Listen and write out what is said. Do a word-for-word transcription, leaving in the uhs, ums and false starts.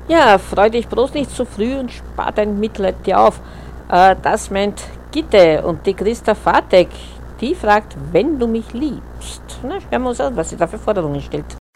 Ja, freu dich bloß nicht zu früh und spar dein Mitleid dir auf. Äh, das meint Gitte und die Christa Fatek. Die fragt, wenn du mich liebst. Na, hören wir uns an, was sie da für Forderungen stellt.